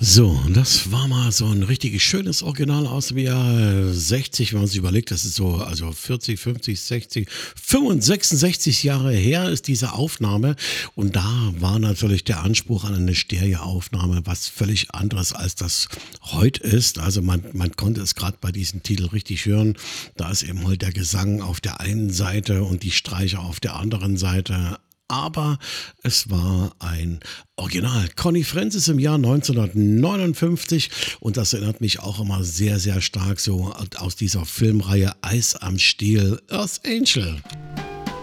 So, das war mal so ein richtig schönes Original aus dem Jahr 60, wenn man sich überlegt, das ist so also 40, 50, 60, 65, 66 Jahre her ist diese Aufnahme und da war natürlich der Anspruch an eine Stereoaufnahme was völlig anderes, als das heute ist. Also, man konnte es gerade bei diesem Titel richtig hören. Da ist eben halt der Gesang auf der einen Seite und die Streicher auf der anderen Seite. Aber es war ein Original. Conny Francis im Jahr 1959 und das erinnert mich auch immer sehr, sehr stark so aus dieser Filmreihe Eis am Stiel, Earth Angel.